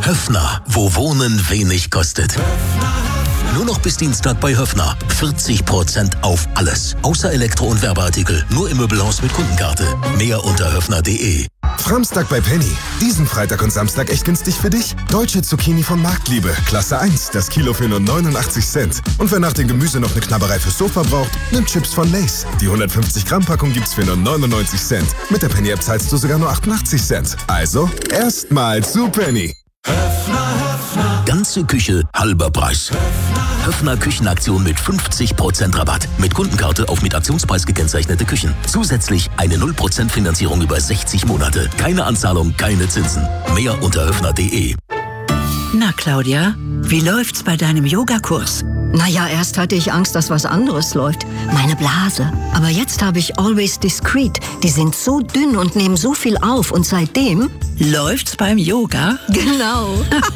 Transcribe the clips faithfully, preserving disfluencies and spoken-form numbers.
Höffner, wo Wohnen wenig kostet. Nur noch bis Dienstag bei Höffner. vierzig Prozent auf alles. Außer Elektro- und Werbeartikel. Nur im Möbelhaus mit Kundenkarte. Mehr unter höffner punkt de. Framstag bei Penny. Diesen Freitag und Samstag echt günstig für dich. Deutsche Zucchini von Marktliebe. Klasse eins. Das Kilo für nur neunundachtzig Cent. Und wer nach dem Gemüse noch eine Knabberei fürs Sofa braucht, nimmt Chips von Lay's. Die hundertfünfzig Gramm Packung gibt's für nur neunundneunzig Cent. Mit der Penny-App zahlst du sogar nur achtundachtzig Cent. Also, erstmal zu Penny. Ganze Küche, halber Preis. Höffner Küchenaktion mit fünfzig Prozent Rabatt. Mit Kundenkarte auf mit Aktionspreis gekennzeichnete Küchen. Zusätzlich eine null Prozent Finanzierung über sechzig Monate. Keine Anzahlung, keine Zinsen. Mehr unter höffner punkt de. Na, Claudia, wie läuft's bei deinem Yogakurs? Naja, erst hatte ich Angst, dass was anderes läuft. Meine Blase. Aber jetzt habe ich Always Discreet. Die sind so dünn und nehmen so viel auf. Und seitdem... Läuft's beim Yoga? Genau.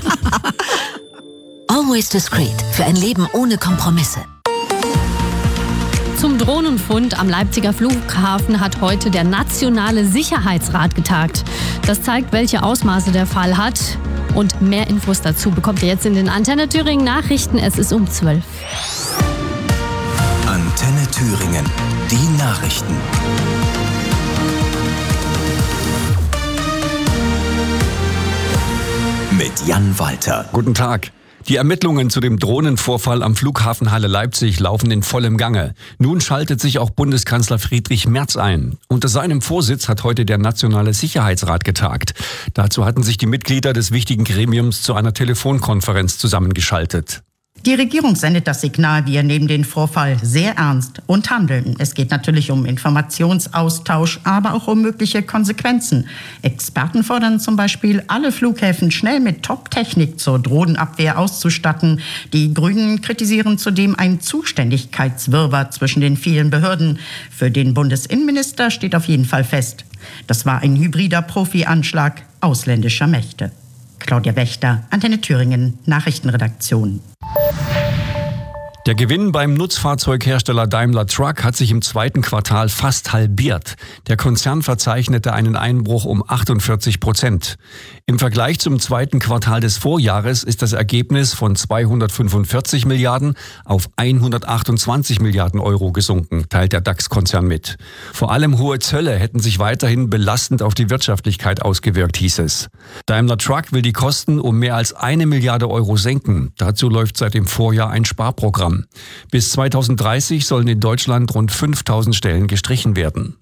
Always Discreet. Für ein Leben ohne Kompromisse. Zum Drohnenfund am Leipziger Flughafen hat heute der Nationale Sicherheitsrat getagt. Das zeigt, welche Ausmaße der Fall hat. Und mehr Infos dazu bekommt ihr jetzt in den Antenne Thüringen Nachrichten. Es ist um zwölf. Antenne Thüringen. Die Nachrichten. Mit Jan Walter. Guten Tag. Die Ermittlungen zu dem Drohnenvorfall am Flughafen Halle Leipzig laufen in vollem Gange. Nun schaltet sich auch Bundeskanzler Friedrich Merz ein. Unter seinem Vorsitz hat heute der Nationale Sicherheitsrat getagt. Dazu hatten sich die Mitglieder des wichtigen Gremiums zu einer Telefonkonferenz zusammengeschaltet. Die Regierung sendet das Signal, wir nehmen den Vorfall sehr ernst und handeln. Es geht natürlich um Informationsaustausch, aber auch um mögliche Konsequenzen. Experten fordern zum Beispiel, alle Flughäfen schnell mit Top-Technik zur Drohnenabwehr auszustatten. Die Grünen kritisieren zudem einen Zuständigkeitswirrwarr zwischen den vielen Behörden. Für den Bundesinnenminister steht auf jeden Fall fest, das war ein hybrider Profi-Anschlag ausländischer Mächte. Claudia Wächter, Antenne Thüringen, Nachrichtenredaktion. Der Gewinn beim Nutzfahrzeughersteller Daimler Truck hat sich im zweiten Quartal fast halbiert. Der Konzern verzeichnete einen Einbruch um achtundvierzig Prozent. Im Vergleich zum zweiten Quartal des Vorjahres ist das Ergebnis von zweihundertfünfundvierzig Milliarden auf hundertachtundzwanzig Milliarden Euro gesunken, teilt der DAX-Konzern mit. Vor allem hohe Zölle hätten sich weiterhin belastend auf die Wirtschaftlichkeit ausgewirkt, hieß es. Daimler Truck will die Kosten um mehr als eine Milliarde Euro senken. Dazu läuft seit dem Vorjahr ein Sparprogramm. Bis zweitausenddreißig sollen in Deutschland rund fünftausend Stellen gestrichen werden.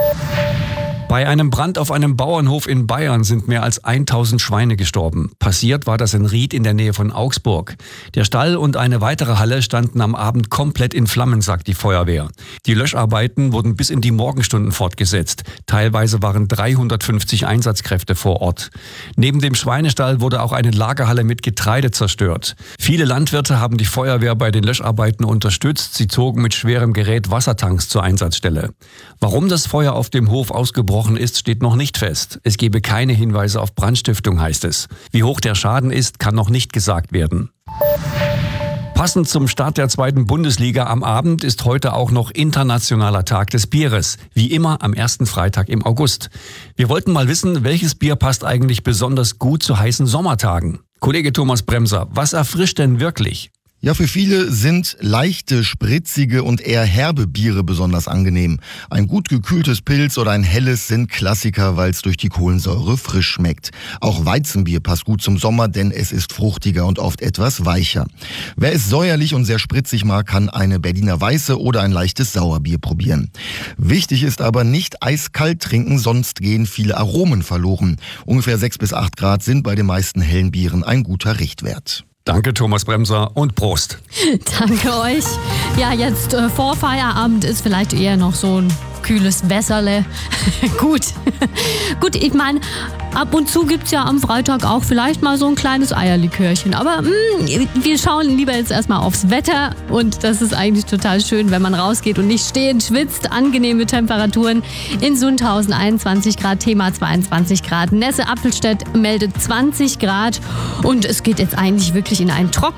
Bei einem Brand auf einem Bauernhof in Bayern sind mehr als tausend Schweine gestorben. Passiert war das in Ried in der Nähe von Augsburg. Der Stall und eine weitere Halle standen am Abend komplett in Flammen, sagt die Feuerwehr. Die Löscharbeiten wurden bis in die Morgenstunden fortgesetzt. Teilweise waren dreihundertfünfzig Einsatzkräfte vor Ort. Neben dem Schweinestall wurde auch eine Lagerhalle mit Getreide zerstört. Viele Landwirte haben die Feuerwehr bei den Löscharbeiten unterstützt. Sie zogen mit schwerem Gerät Wassertanks zur Einsatzstelle. Warum das Feuer auf dem Hof ausgebrochen ist, steht noch nicht fest. Es gebe keine Hinweise auf Brandstiftung, heißt es. Wie hoch der Schaden ist, kann noch nicht gesagt werden. Passend zum Start der zweiten Bundesliga am Abend ist heute auch noch Internationaler Tag des Bieres. Wie immer am ersten Freitag im August. Wir wollten mal wissen, welches Bier passt eigentlich besonders gut zu heißen Sommertagen. Kollege Thomas Bremser, was erfrischt denn wirklich? Ja, für viele sind leichte, spritzige und eher herbe Biere besonders angenehm. Ein gut gekühltes Pilz oder ein helles sind Klassiker, weil es durch die Kohlensäure frisch schmeckt. Auch Weizenbier passt gut zum Sommer, denn es ist fruchtiger und oft etwas weicher. Wer es säuerlich und sehr spritzig mag, kann eine Berliner Weiße oder ein leichtes Sauerbier probieren. Wichtig ist aber nicht eiskalt trinken, sonst gehen viele Aromen verloren. Ungefähr sechs bis acht Grad sind bei den meisten hellen Bieren ein guter Richtwert. Danke, Thomas Bremser, und Prost. Danke euch. Ja, jetzt äh, vor Feierabend ist vielleicht eher noch so ein kühles Wässerle. Gut. Gut, ich meine, ab und zu gibt's ja am Freitag auch vielleicht mal so ein kleines Eierlikörchen. Aber mh, wir schauen lieber jetzt erstmal aufs Wetter. Und das ist eigentlich total schön, wenn man rausgeht und nicht stehen schwitzt. Angenehme Temperaturen in Sundhausen einundzwanzig Grad, Thema zweiundzwanzig Grad. Nesse-Appelstedt meldet zwanzig Grad. Und es geht jetzt eigentlich wirklich in einen trockenen